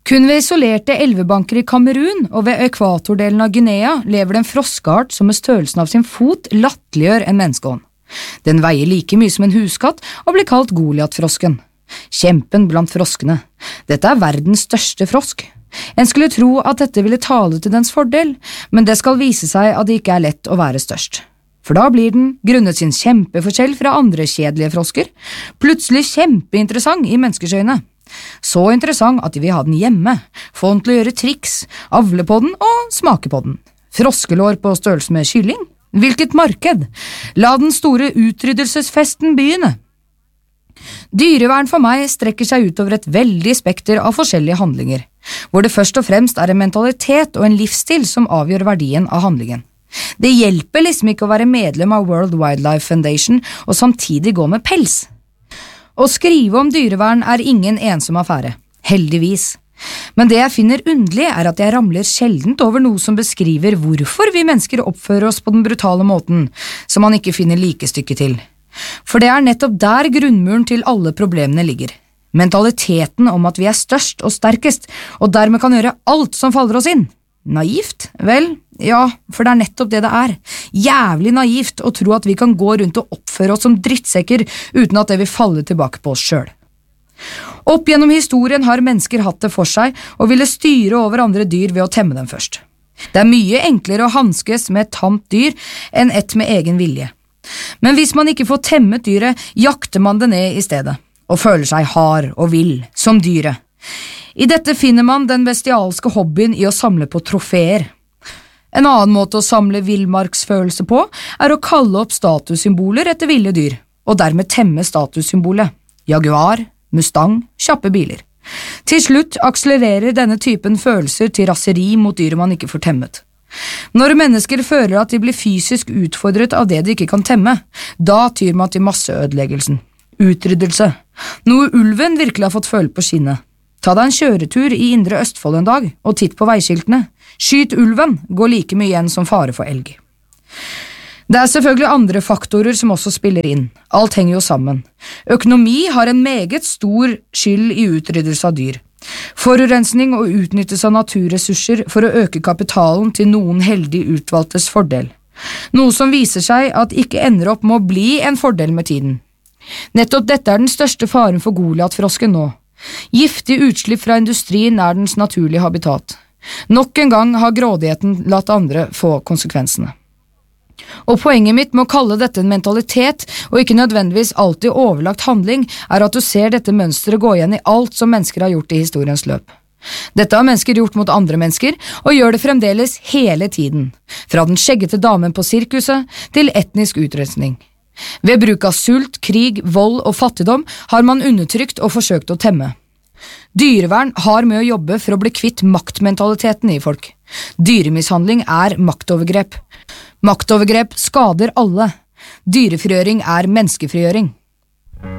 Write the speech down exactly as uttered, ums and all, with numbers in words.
Kun ved isolerte elvebanker i Kamerun og ved ekvatordelen av Guinea lever det en froskeart som med størrelsen av sin fot latterliggjør en menneskehånd. Den veier like mye som en huskatt og blir kalt Goliatfrosken. Kjempen blant froskene. Dette er verdens største frosk. En skulle tro at dette ville tale til dens fordel, men det skal vise seg at det ikke er lett å være størst. For da blir den, grunnet sin kjempeforskjell fra andre kjedelige frosker, plutselig kjempeinteressant i menneskers øyne. Så interessant at de vil ha den hjemme, få den til å gjøre triks, avle på den og smake på den. Froskelår på størrelse med kylling? Hvilket marked? La den store utryddelsesfesten begynne. Dyrevern for meg strekker seg ut over et veldig spekter av forskjellige handlinger, hvor det først og fremst er en mentalitet og en livsstil som avgjør verdien av handlingen. Det hjelper liksom ikke å være medlem av World Wildlife Foundation og samtidig gå med pels. Å skrive om dyrevern er ingen ensom affære, heldigvis. Men det jeg finner underlig er at jeg ramler sjeldent over noe som beskriver hvorfor vi mennesker oppfører oss på den brutale måten, som man ikke finner likestykke til. For det er nettopp der grunnmuren til alle problemene ligger. Mentaliteten om at vi er størst og sterkest, og dermed kan gjøre alt som faller oss inn. Naivt? Vel, ja, for det er nettopp det det er. Jævlig naivt å tro at vi kan gå rundt og oppføre oss som drittsekker uten at det vil falle tilbake på oss selv. Opp gjennom historien har mennesker hatt det for seg og ville styre over andre dyr ved å temme dem først. Det er mye enklere å hanskes med et tamt dyr enn et med egen vilje. Men hvis man ikke får temmet dyret, jakter man det ned i stedet, og føler seg hard og vill, som dyret. I dette finner man den bestialske hobbyen i å samle på trofeer. En annen måte å samle villmarksfølelse på er å kalle opp statussymboler etter ville dyr, og dermed temme statussymbolet. Jaguar, Mustang, kjappe biler. Til slutt akselererer denne typen følelser til raseri mot dyret man ikke får temmet. Når mennesker føler at de blir fysisk utfordret av det de ikke kan temme, da tyr man til masseødeleggelsen. Utryddelse. Noe ulven virkelig har fått føle på skinnet. Ta deg en kjøretur i Indre Østfold en dag, og titt på veiskiltene. Skyt ulven, går like mye igjen som fare for elg. Det er selvfølgelig andre faktorer som også spiller inn. Alt henger jo sammen. Økonomi har en meget stor skyld i utryddelse av dyr. Forurensning og utnyttelse av naturressurser for å øke kapitalen til noen heldig utvalgtes fordel. Noe som viser seg at ikke ender opp med å bli en fordel med tiden. Nettopp dette er den største faren for Goliatfrosken nå. Giftig utslipp fra industrien er dens naturlige habitat. Nok en gang har grådigheten latt andre få konsekvensene. Og poenget mitt med å kalle dette en mentalitet, og ikke nødvendigvis alltid overlagt handling, er at du ser dette mønstret gå igjen i alt som mennesker har gjort i historiens løp. Dette har mennesker gjort mot andre mennesker, og gjør det fremdeles hele tiden, fra den skjeggete damen på sirkuset til etnisk utrensning. Ved bruk av sult, krig, vold og fattigdom har man undertrykt og forsøkt å temme. Dyrevern har med å jobbe for å bli kvitt maktmentaliteten i folk. Dyremishandling er maktovergrep. Maktovergrep skader alle. Dyrefrigjøring er menneskefrigjøring.